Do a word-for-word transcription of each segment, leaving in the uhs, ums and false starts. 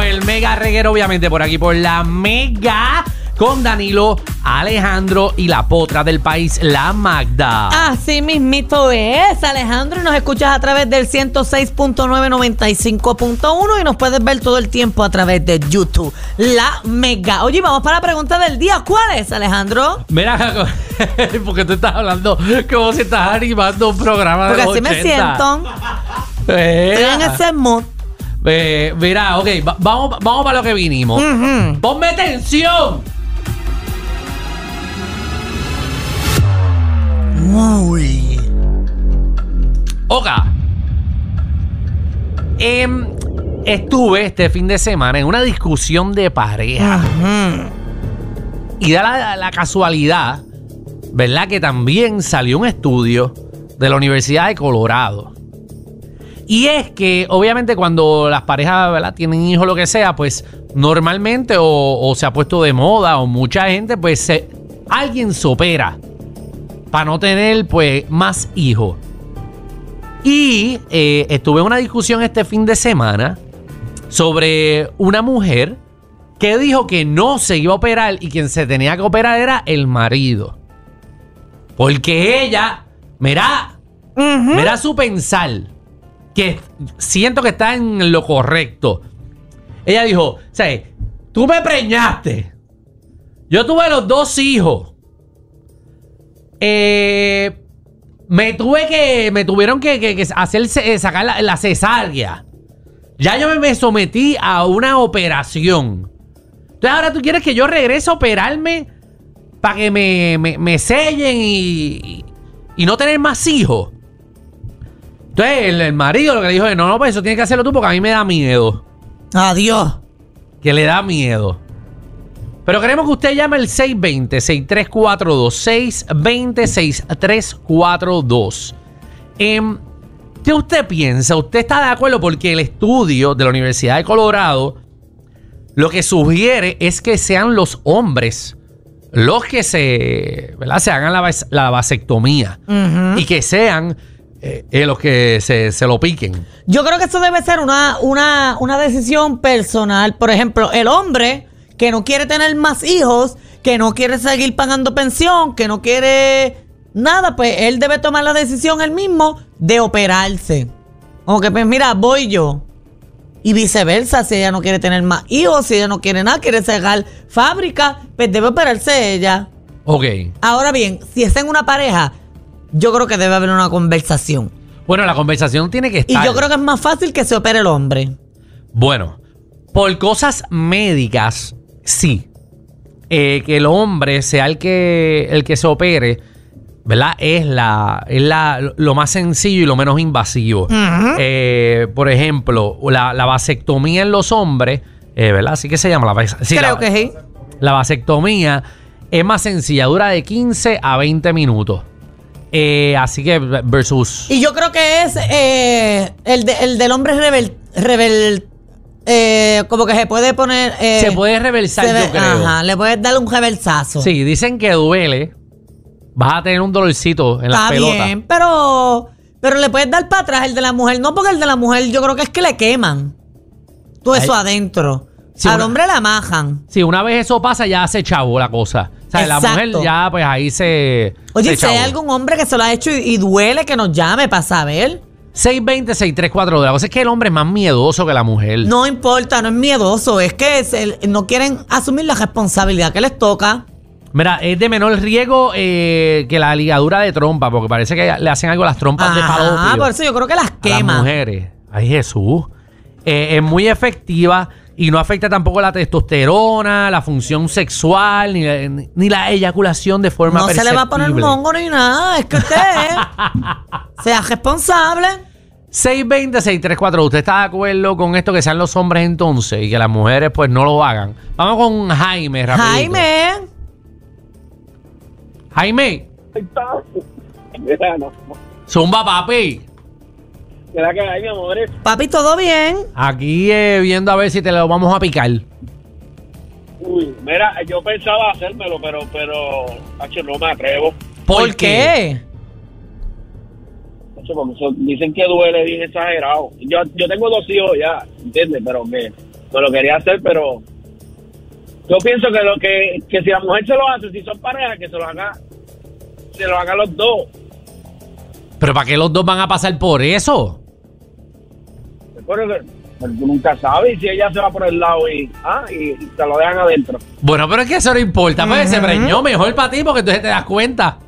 el mega reguero, obviamente, por aquí, por la Mega, con Danilo, Alejandro y la potra del país, la Magda. Así mismito es, Alejandro, y nos escuchas a través del ciento seis punto nueve, noventa y cinco punto uno y nos puedes ver todo el tiempo a través de YouTube, la Mega. Oye, vamos para la pregunta del día. ¿Cuál es, Alejandro? Mira, porque tú estás hablando como si estás animando un programa porque de así ochenta. me siento. Eh, Estoy en ese mood. eh, mira, ok, va- vamos, vamos para lo que vinimos. Ujú. ¡Ponme atención! Uy. Oka, em, estuve este fin de semana en una discusión de pareja. Ujú. Y da la, la casualidad, ¿verdad? Que también salió un estudio de la Universidad de Colorado. Y es que, obviamente, cuando las parejas, ¿verdad?, tienen hijos, lo que sea, pues normalmente o, o se ha puesto de moda o mucha gente, pues se, alguien se opera para no tener, pues, más hijos. Y eh, estuve en una discusión este fin de semana sobre una mujer que dijo que no se iba a operar y quien se tenía que operar era el marido. Porque ella, mira, Ujú. mira su pensar, que siento que está en lo correcto. Ella dijo, o sea, tú me preñaste, yo tuve los dos hijos, eh, me tuve que, me tuvieron que, que, que hacer, eh, sacar la, la cesárea. Ya yo me, me sometí a una operación. Entonces ahora tú quieres que yo regrese a operarme para que me, me, me sellen y, y no tener más hijos. Entonces el, el marido lo que le dijo es, no, no, pues eso tienes que hacerlo tú porque a mí me da miedo. Adiós. Que le da miedo. Pero queremos que usted llame al seis dos cero, seis tres cuatro dos, seis dos cero, seis tres cuatro dos. Eh, ¿Qué usted piensa? ¿Usted está de acuerdo? Porque el estudio de la Universidad de Colorado lo que sugiere es que sean los hombres los que se, ¿verdad?, se hagan la, vas- la vasectomía. Ujú. Y que sean eh, eh, los que se, se lo piquen. Yo creo que eso debe ser una, una, una decisión personal. Por ejemplo, el hombre que no quiere tener más hijos, que no quiere seguir pagando pensión, que no quiere nada, pues él debe tomar la decisión él mismo de operarse. Como que, pues mira, voy yo. Y viceversa, si ella no quiere tener más hijos, si ella no quiere nada, quiere cerrar fábrica, pues debe operarse ella. Ok. Ahora bien, si es en una pareja, yo creo que debe haber una conversación. Bueno, la conversación tiene que Y estar. yo creo que es más fácil que se opere el hombre. Bueno, por cosas médicas, sí. Eh, que el hombre sea el que, el que se opere, ¿verdad? Es, la, es la, lo más sencillo y lo menos invasivo. Ujú. Eh, por ejemplo, la, la vasectomía en los hombres, eh, ¿verdad? Así que se llama la vas- sí, Creo la- que sí. La vasectomía es más sencilla, dura de quince a veinte minutos. Eh, así que versus... Y yo creo que es eh, el, de- el del hombre rebel, rebel eh, como que se puede poner... eh, se puede reversar, se ve- yo creo. Ajá, le puedes dar un reversazo. Sí, dicen que duele. Vas a tener un dolorcito en las Está pelotas. bien, pero, pero le puedes dar para atrás el de la mujer. No, porque el de la mujer yo creo que es que le queman todo eso Ay. adentro. Sí, Al una- hombre la majan. Sí, una vez eso pasa, ya se chavo la cosa. O sea, la Exacto. mujer ya, pues ahí se. Oye, se si hay chavó. algún hombre que se lo ha hecho y, y duele, que nos llame para saber. seis dos cero, seis tres cuatro. La cosa es que el hombre es más miedoso que la mujer. No importa, no es miedoso. Es que se- no quieren asumir la responsabilidad que les toca. Mira, es de menor riesgo eh, que la ligadura de trompa, porque parece que le hacen algo a las trompas de Ah, falopio. por eso yo creo que las a las quema. mujeres. Ay, Jesús. Eh, es muy efectiva y no afecta tampoco la testosterona, la función sexual, ni, la- ni- ni la eyaculación de forma No se le va a poner perceptible. mongo ni nada. Es que usted sea responsable. seis dos cero, seis tres cuatro. ¿Usted está de acuerdo con esto que sean los hombres entonces y que las mujeres pues no lo hagan? Vamos con Jaime, rapidito. Jaime. Jaime, Mira, no. zumba papi. ¿Qué que hay, mi amor? Papi, ¿todo bien? Aquí eh, viendo a ver si te lo vamos a picar. Uy, mira, yo pensaba hacérmelo, pero, pero, hacho, no me atrevo. ¿Por, qué? Hacho, porque eso- dicen que duele bien exagerado. Yo, yo tengo dos hijos ya, ¿entiendes? Pero que me lo quería hacer, pero yo pienso que lo que, que si la mujer se lo hace, si son parejas, que se lo haga, se lo hagan los dos. ¿Pero para qué los dos van a pasar por eso? Pero, pero tú nunca sabes si ella se va por el lado y, ah, y, y se lo dejan adentro. Bueno, pero es que eso no importa, uh-huh. Pues se preñó mejor para ti porque entonces te das cuenta.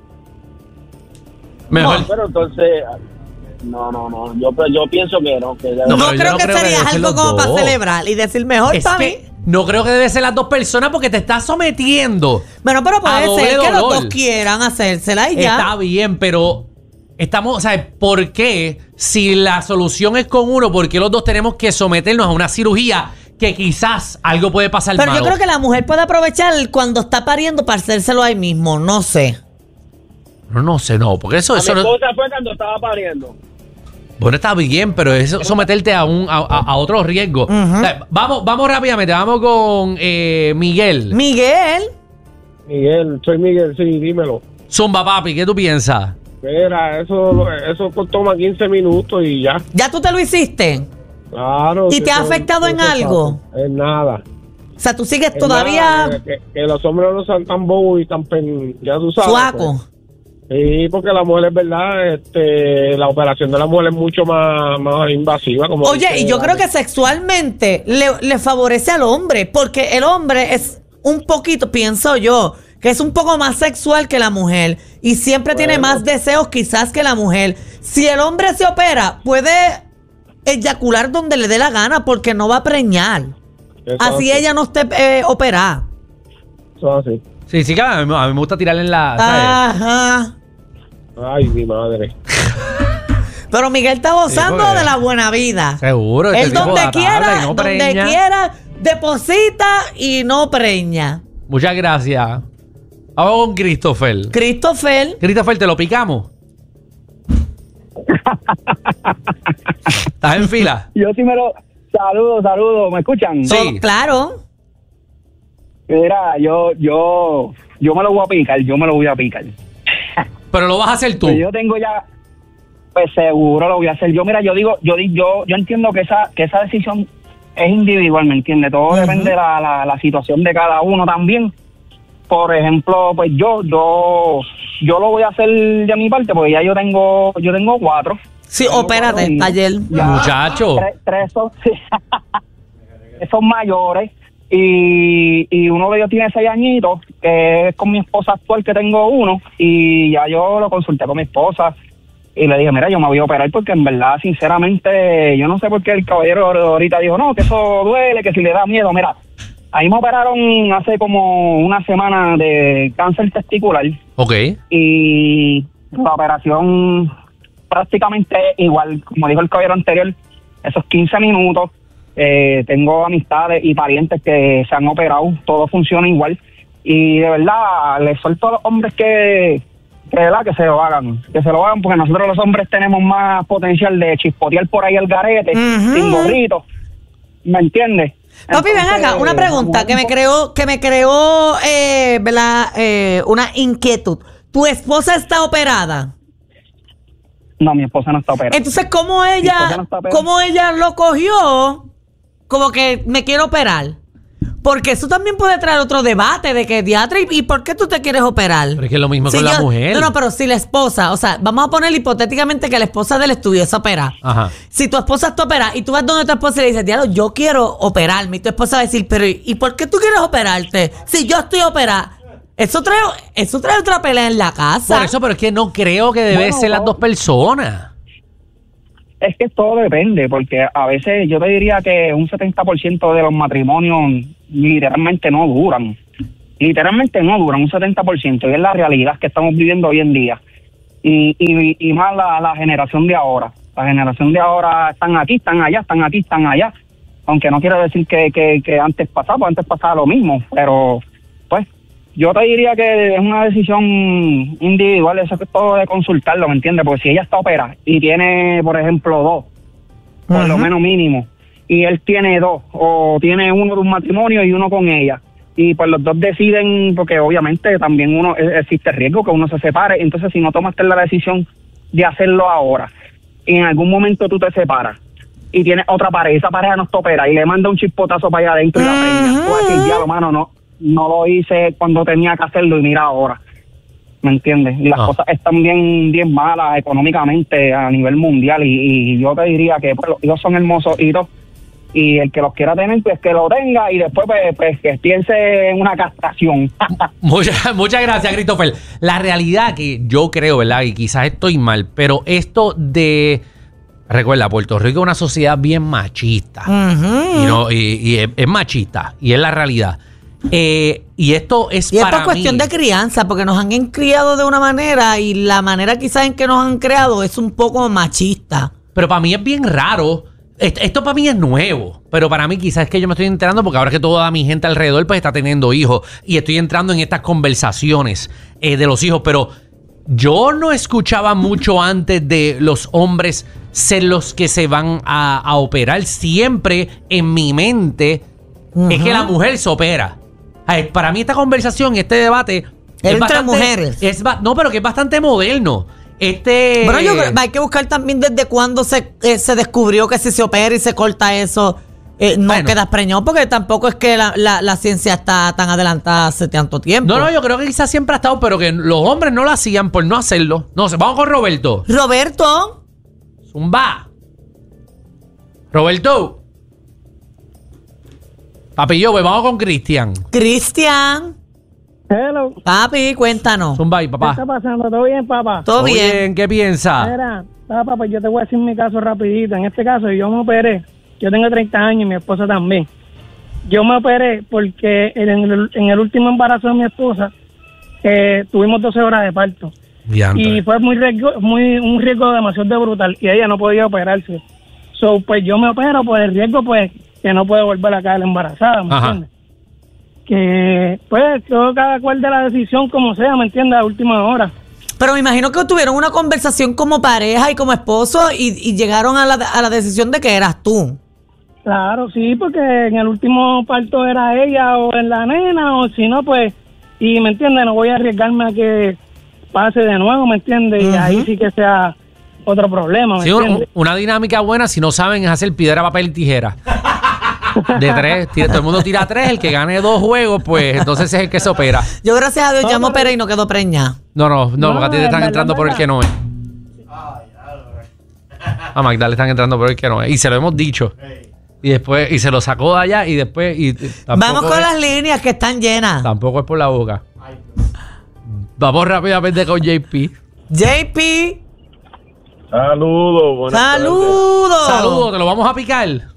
Mejor. No, pero entonces, no, no, no, yo, yo pienso que no. Que no, no creo no que creo sería que algo como dos. Para celebrar y decir mejor para mí. No creo que debe ser las dos personas porque te estás sometiendo. Bueno, pero puede ser que los dos quieran hacérsela y ya. Está bien, pero estamos, o sea, ¿por qué si la solución es con uno, por qué los dos tenemos que someternos a una cirugía que quizás algo puede pasar Pero malo? yo creo que la mujer puede aprovechar cuando está pariendo para hacérselo ahí mismo, no sé. No, no sé, no, porque eso... A eso mi no... esposa fue cuando estaba pariendo. Bueno, está bien, pero es someterte a un a, a, a otro riesgo. Uh-huh. O sea, vamos, vamos rápidamente, vamos con eh, Miguel. Miguel. Miguel, soy Miguel, sí, dímelo. Zumba, papi, ¿qué tú piensas? Mira, eso, eso toma quince minutos y ya. ¿Ya tú te lo hiciste? Claro. ¿Y te ha afectado en algo? En nada. O sea, tú sigues en todavía... Nada, que, que los hombres no sean tan bobos y tan... Pen, ya tú sabes. Suaco. Pues. Sí, porque la mujer es verdad, este, la operación de la mujer es mucho más, más invasiva. Como Oye, y yo creo que sexualmente le, le favorece al hombre, porque el hombre es un poquito, pienso yo, que es un poco más sexual que la mujer y siempre bueno. tiene más deseos quizás que la mujer. Si el hombre se opera, puede eyacular donde le dé la gana porque no va a preñar. Eso así así. Ella no esté eh, operada. Eso así. Sí, sí, que a mí, a mí me gusta tirarle en la... ¿sabes? Ajá. Ay, mi madre. Pero Miguel está gozando sí, pues, de la buena vida. Seguro. Él donde quiera, no donde quiera, deposita y no preña. Muchas gracias. Vamos con Christopher. Christopher. Christopher, ¿te lo picamos? ¿Estás en fila? Yo sí me lo... Saludos, saludos. ¿Me escuchan? Sí. Oh, claro. Mira, yo, yo, yo me lo voy a picar, yo me lo voy a picar. Pero lo vas a hacer tú. Pues yo tengo ya, pues seguro lo voy a hacer. Yo, mira, yo digo, yo yo, yo entiendo que esa, que esa decisión es individual, ¿me entiendes? Todo uh-huh. depende de la, la, la situación de cada uno también. Por ejemplo, pues yo, yo, yo lo voy a hacer de mi parte, porque ya yo tengo, yo tengo cuatro. Sí, tengo opérate, taller. Muchacho. Tres, tres son, sí, son mayores. Y, y uno de ellos tiene seis añitos, que es con mi esposa actual, que tengo uno, y ya yo lo consulté con mi esposa y le dije, mira, yo me voy a operar porque en verdad, sinceramente, yo no sé por qué el caballero ahorita dijo, no, que eso duele, que si le da miedo. Mira, ahí me operaron hace como una semana de cáncer testicular. Ok. Y la operación prácticamente igual, como dijo el caballero anterior, esos quince minutos. Eh, tengo amistades y parientes que se han operado, todo funciona igual y de verdad les suelto a los hombres que, que, ¿verdad? que se lo hagan, que se lo hagan porque nosotros los hombres tenemos más potencial de chispotear por ahí el garete, uh-huh. sin gorrito, ¿me entiendes? Papi, ven acá, una pregunta que me creó, que me creó, eh, ¿verdad? Eh, una inquietud. ¿Tu esposa está operada? No, mi esposa no está operada. Entonces, ¿cómo ella, no cómo ella lo cogió? Como que me quiero operar. Porque eso también puede traer otro debate de que diatre, ¿y por qué tú te quieres operar? Pero es que es lo mismo si con yo, la mujer. No, no, pero si la esposa, o sea, vamos a poner hipotéticamente que la esposa del estudiante se opera. Ajá. Si tu esposa está operada y tú vas donde tu esposa y le dices, diablo, yo quiero operarme, y tu esposa va a decir, pero ¿y por qué tú quieres operarte? Si yo estoy operada. Eso trae, eso trae otra pelea en la casa. Por eso, pero es que no creo que debe bueno, ser las dos personas. Es que todo depende, porque a veces yo te diría que un setenta por ciento de los matrimonios literalmente no duran. Literalmente no duran, un setenta por ciento. Y es la realidad que estamos viviendo hoy en día. Y, y, y más la, la generación de ahora. La generación de ahora están aquí, están allá, están aquí, están allá. Aunque no quiero decir que, que, que antes pasaba, pues antes pasaba lo mismo. Pero, pues, yo te diría que es una decisión individual, eso es todo de consultarlo, ¿me entiendes? Porque si ella está operada y tiene, por ejemplo, dos, por uh-huh. lo menos mínimo, y él tiene dos, o tiene uno de un matrimonio y uno con ella, y pues los dos deciden, porque obviamente también uno existe riesgo que uno se separe, entonces si no tomaste la decisión de hacerlo ahora, y en algún momento tú te separas, y tiene otra pareja, esa pareja no está opera y le manda un chispotazo para allá adentro y la preña. Tú vas a decir, diablo, mano, no, no lo hice cuando tenía que hacerlo y mira ahora. ¿Me entiendes? Y las Ah. cosas están bien bien malas económicamente a nivel mundial y, y yo te diría que pues, los hijos son hermosos hitos y el que los quiera tener, pues que lo tenga y después pues, pues que piense en una castración. Muchas, muchas gracias, Christopher. La realidad que yo creo, ¿verdad? Y quizás estoy mal, pero esto de... Recuerda, Puerto Rico es una sociedad bien machista. Ujú. Y, no, y, y es, es machista. Y es la realidad. Eh, y esto es Y esto para es cuestión mí- de crianza, porque nos han criado de una manera y la manera quizás en que nos han creado es un poco machista. Pero para mí es bien raro. Esto, esto para mí es nuevo. Pero para mí quizás es que yo me estoy enterando porque ahora que toda mi gente alrededor pues está teniendo hijos. Y estoy entrando en estas conversaciones eh, de los hijos. Pero yo no escuchaba mucho antes de los hombres ser los que se van a, a operar. Siempre en mi mente es que la mujer se opera. Ay, para mí esta conversación, este debate... Es entre mujeres. Es, ba- no, pero que es bastante moderno. Este... Bueno, yo creo hay que buscar también desde cuándo se, eh, se descubrió que si se opera y se corta eso, eh, no Bueno. quedas preñado, porque tampoco es que la, la, la ciencia está tan adelantada hace tanto tiempo. No, no, yo creo que quizás siempre ha estado, pero que los hombres no lo hacían por no hacerlo. No sé, vamos con Roberto. Roberto, Zumba. Roberto. Papi, yo, pues vamos con Cristian. Cristian, Hello. papi, cuéntanos. Zumba y ¿Qué papá. está pasando? ¿Todo bien, papá? ¿Todo bien? ¿Qué piensa? Mira, papá, pues yo te voy a decir mi caso rapidito. En este caso, yo me operé. Yo tengo treinta años y mi esposa también. Yo me operé porque en el, en el último embarazo de mi esposa eh, tuvimos doce horas de parto. Diantre. Y fue muy riesgo, muy un riesgo demasiado brutal y ella no podía operarse. So, pues yo me opero por el riesgo, pues, que no puede volver a caer embarazada, ¿me Ajá. entiendes? Que, pues, todo cada cual de la decisión como sea, ¿me entiendes? A última hora. Pero me imagino que tuvieron una conversación como pareja y como esposo y, y llegaron a la, a la decisión de que eras tú. Claro, sí, porque en el último parto era ella o en la nena, o si no, pues, y me entiendes, no voy a arriesgarme a que pase de nuevo, ¿me entiendes? Y ahí sí que sea otro problema, ¿me Sí, un- entiendes? una dinámica buena, si no saben, es hacer piedra, papel y tijera. De tres, tira- todo el mundo tira tres, el que gane dos juegos, pues entonces es el que se opera. Yo, gracias a Dios, ya me operé y no quedó preñada. No, no, no, No, porque a ti te en están verdad, entrando en por el verdad. que no es. A Magda le están entrando por el que no es. Y se lo hemos dicho. Y después, y se lo sacó de allá y después. Y, y tampoco Vamos con es- las líneas que están llenas. Tampoco es por la boca. Vamos rápidamente con J P. J P, Saludos, buenas saludos. Saludos, te lo vamos a picar. tardes.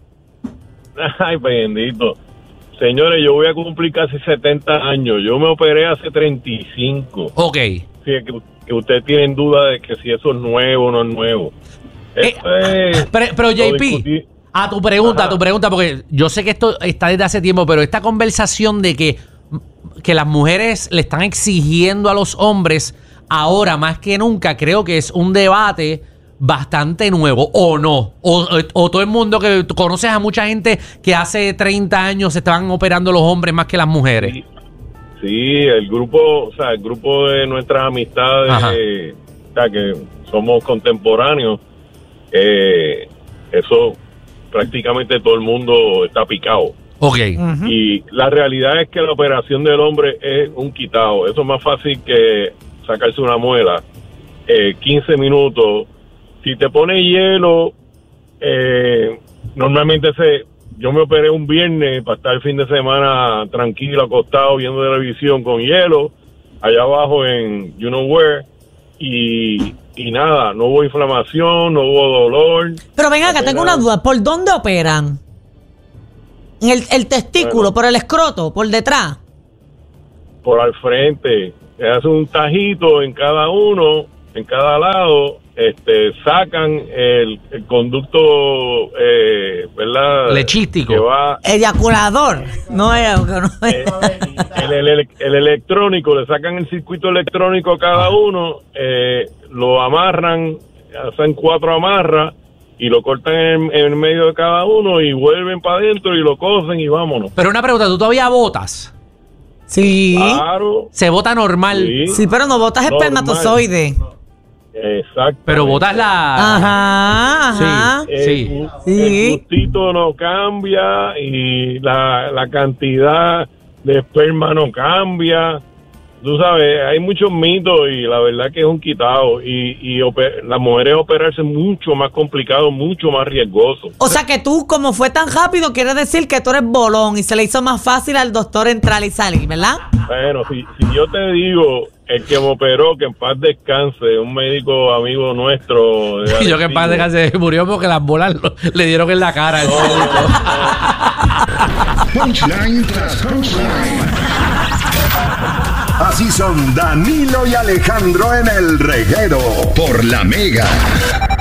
Ay, bendito. Señores, yo voy a cumplir casi setenta años. Yo me operé hace treinta y cinco. Ok. Sí, que, que ustedes tienen duda de que si eso es nuevo o no es nuevo. Esto es- Pero, pero lo J P, discutí. a tu pregunta, a Ajá. tu pregunta, porque yo sé que esto está desde hace tiempo, pero esta conversación de que, que las mujeres le están exigiendo a los hombres ahora más que nunca, creo que es un debate bastante nuevo, o no, o, o todo el mundo que tú conoces a mucha gente que hace treinta años se estaban operando los hombres más que las mujeres. Sí, sí, el grupo, o sea, el grupo de nuestras amistades, Ajá. eh, o sea, que somos contemporáneos, eh, eso prácticamente todo el mundo está picado. Ok. Y la realidad es que la operación del hombre es un quitado. Eso es más fácil que sacarse una muela. Eh, quince minutos. Si te pone hielo, eh, normalmente se, yo me operé un viernes para estar el fin de semana tranquilo, acostado, viendo televisión con hielo, allá abajo en you know where, y, y nada, no hubo inflamación, no hubo dolor. Pero ven acá, tengo una Apenas- duda. ¿Por dónde operan? ¿En el, el testículo, Bueno. por el escroto, por detrás? Por al frente, se hace un tajito en cada uno, en cada lado, este, sacan el, el conducto, eh, ¿verdad? Lechístico. Que va, Eyaculador. No es. No es. eh, el, el, el- el electrónico, le sacan el circuito electrónico a cada uno, eh, lo amarran, hacen cuatro amarras y lo cortan en, en el medio de cada uno y vuelven para adentro y lo cosen y vámonos. Pero una pregunta, ¿tú todavía votas? Sí. Claro. ¿Se vota normal? Sí. Sí, pero no botas Normal. espermatozoide. Exacto. Pero botas la... Ajá, ajá. Sí, sí. El, Sí. el gustito no cambia y la, la cantidad de esperma no cambia. Tú sabes, hay muchos mitos y la verdad que es un quitado. Y, y oper- las mujeres operarse es mucho más complicado, mucho más riesgoso. O sea que tú, como fue tan rápido, quiere decir que tú eres bolón y se le hizo más fácil al doctor entrar y salir, ¿verdad? Bueno, si, si yo te digo, el que me operó, que en paz descanse, un médico amigo nuestro. de Y yo que en paz Arecibo. descanse, murió porque las bolas lo- le dieron en la cara. Punchline tras punchline. Así son Danilo y Alejandro en El Reguero por La Mega.